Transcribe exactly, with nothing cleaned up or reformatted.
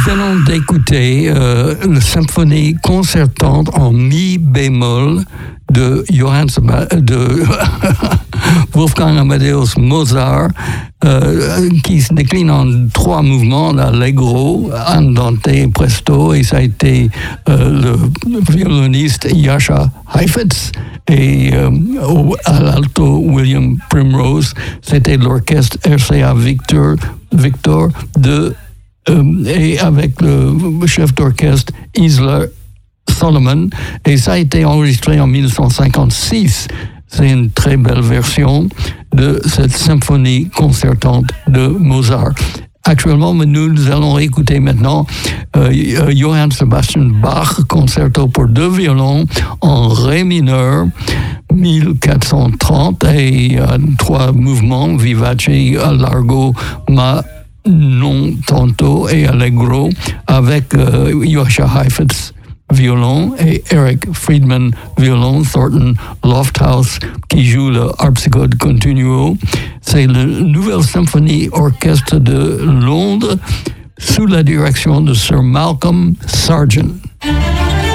venons d'écouter euh, la symphonie concertante en mi bémol de Johann Seba- de Wolfgang Amadeus Mozart, euh, qui se décline en trois mouvements, l'allegro, andante, presto, et ça a été euh, le violoniste Jascha Heifetz, et euh, au, à l'alto William Primrose, c'était l'orchestre R C A Victor, Victor de, euh, et avec le chef d'orchestre Isla Solomon, et ça a été enregistré en dix-neuf cent cinquante-six. C'est une très belle version de cette symphonie concertante de Mozart. Actuellement, nous allons écouter maintenant euh, Johann Sebastian Bach, concerto pour deux violons en ré mineur, mille quatre cent trente, et euh, trois mouvements, vivace, largo, ma non tanto et allegro, avec euh, Jascha Heifetz violon et Eric Friedman violon, Thornton Lofthouse qui joue le harpsichord continuo. C'est la nouvelle symphonie orchestre de Londres sous la direction de Sir Malcolm Sargent.